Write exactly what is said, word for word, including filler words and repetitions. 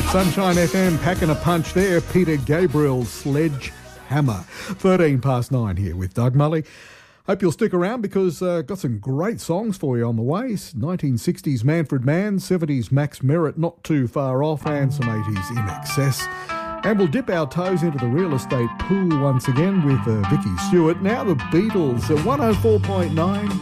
Sunshine F M packing a punch there. Peter Gabriel's Sledgehammer. thirteen past nine here with Doug Mully. Hope you'll stick around because uh, got some great songs for you on the way. nineteen sixties Manfred Mann, seventies Max Merritt, not too far off, and some eighties In Excess. And we'll dip our toes into the real estate pool once again with uh, Vicky Stewart. Now the Beatles at one oh four point nine